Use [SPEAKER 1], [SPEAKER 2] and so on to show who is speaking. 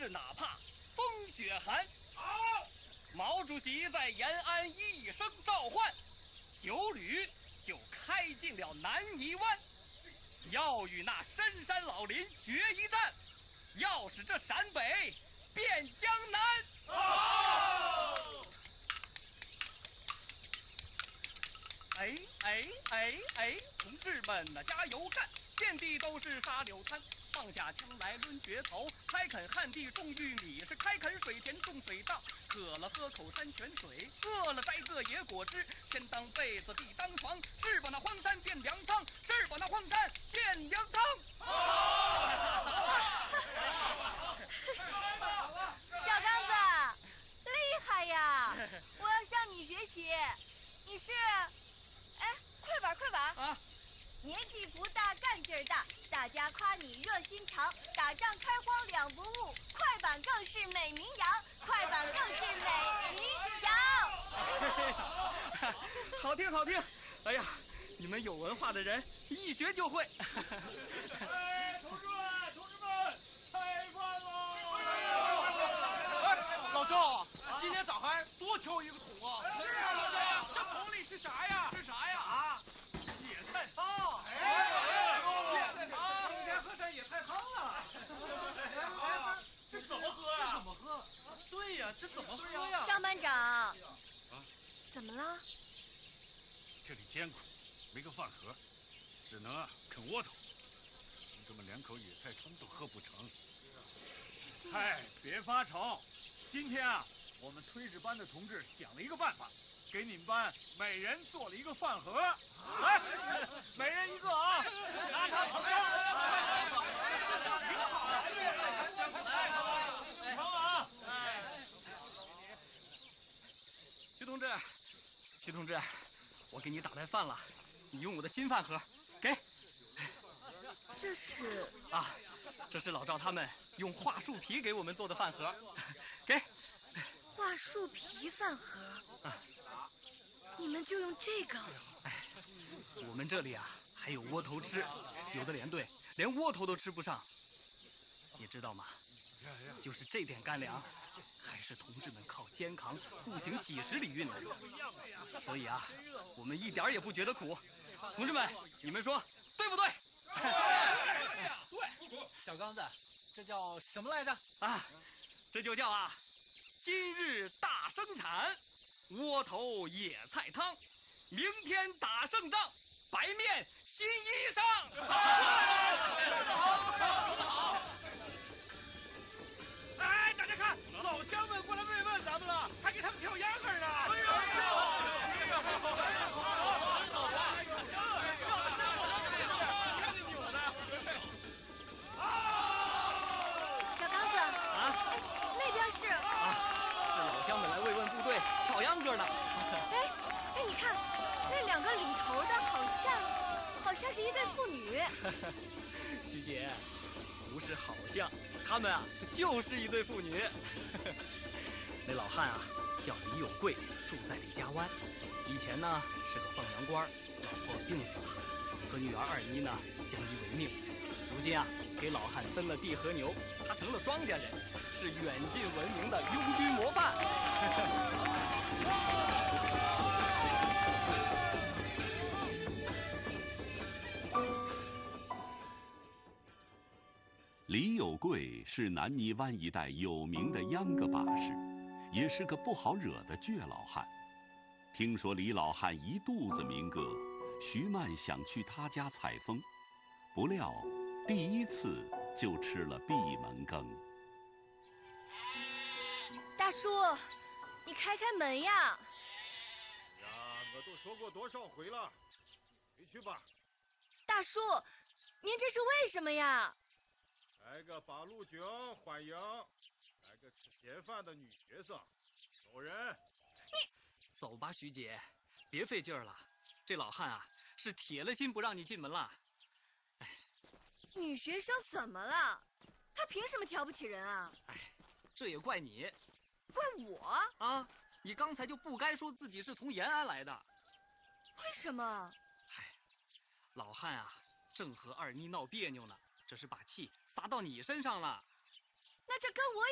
[SPEAKER 1] 是哪怕风雪寒。
[SPEAKER 2] 好，
[SPEAKER 1] 毛主席在延安一声召唤，9旅就开进了南泥湾，要与那深山老林决一战，要使这陕北变江南。
[SPEAKER 2] 好！
[SPEAKER 1] 同志们呐，加油干！遍地都是沙柳滩，放下枪来抡决头，开垦旱地种玉米，是开垦水田种水稻，渴了喝口山泉水，饿了摘个野果汁，天当被子地当床，是把那荒山变粮仓，是把那荒山变粮仓。
[SPEAKER 3] 小刚子，厉害呀！我要向你学习。你是，快板
[SPEAKER 1] 啊！
[SPEAKER 3] 年纪不大，干劲儿大，大家夸你热心肠，打仗开荒两不误，快板更是美名扬，快板更是美名扬。
[SPEAKER 1] 好听好听！哎呀，你们有文化的人一学就会。
[SPEAKER 2] 同志们，开饭喽！
[SPEAKER 4] 老赵，今天咋还多挑一个桶啊？
[SPEAKER 2] 是啊，老赵，这桶里是啥呀？
[SPEAKER 4] 是啥呀？
[SPEAKER 2] 啊，野菜汤。
[SPEAKER 4] 野菜汤，
[SPEAKER 2] 今天喝上野菜汤了。这怎么喝呀？
[SPEAKER 4] 这怎么喝？对呀，这怎么喝呀？
[SPEAKER 3] 张班长，怎么了？
[SPEAKER 5] 这里艰苦，没个饭盒，只能啃窝头。同志们连口野菜汤都喝不成。
[SPEAKER 2] 嗨，别发愁，今天啊，我们炊事班的同志想了一个办法，给你们班每人做了一个饭盒。来，每人一个啊！拿上盛上。挺好的，来啊！
[SPEAKER 1] 徐同志，我给你打带饭了，你用我的新饭盒，给。
[SPEAKER 3] 这是
[SPEAKER 1] 啊，这是老赵他们用桦树皮给我们做的饭盒，给。
[SPEAKER 3] 桦树皮饭盒。你们就用这个？
[SPEAKER 1] 我们这里啊还有窝头吃，有的连队连窝头都吃不上，你知道吗？就是这点干粮，还是同志们靠肩扛步行几10里运来的，所以啊，我们一点也不觉得苦。同志们，你们说对不对？
[SPEAKER 4] 对。小刚子，这叫什么来着？
[SPEAKER 1] 啊，这就叫今日大生产，窝头野菜汤，明天打胜仗，白面新衣裳。
[SPEAKER 2] 说得好！哎，大家看，老乡们过来慰问咱们了，还给他们跳秧歌呢。哎呦！
[SPEAKER 3] 小刚子那边是
[SPEAKER 1] 是老乡们来慰问部队跳秧歌呢。
[SPEAKER 3] 你看那2个领头的好像是一对妇女。
[SPEAKER 1] 徐姐，不是好像，他们就是一对妇女。那老汉叫李有贵，住在李家湾，以前呢是个放羊官，老婆病死了，和女儿二妮呢相依为命。如今给老汉分了地和牛，他成了庄稼人，是远近闻名的拥军模范。
[SPEAKER 6] 李有贵是南泥湾一带有名的秧歌把式，也是个不好惹的倔老汉。听说李老汉一肚子民歌，徐曼想去他家采风，不料第1次就吃了闭门羹。
[SPEAKER 3] 大叔，你开门呀！
[SPEAKER 2] 呀，我都说过多少回了，回去吧。
[SPEAKER 3] 大叔，您这是为什么呀？
[SPEAKER 2] 来个八路军欢迎，来个吃闲饭的女学生，走人。
[SPEAKER 1] 走吧，徐姐，别费劲儿了。这老汉是铁了心不让你进门了。
[SPEAKER 3] 女学生怎么了？她凭什么瞧不起人啊？
[SPEAKER 1] 这也怪你。
[SPEAKER 3] 怪我？
[SPEAKER 1] 你刚才就不该说自己是从延安来的。
[SPEAKER 3] 为什么？
[SPEAKER 1] 老汉正和二妮闹别扭呢，这是把气撒到你身上了。
[SPEAKER 3] 那这跟我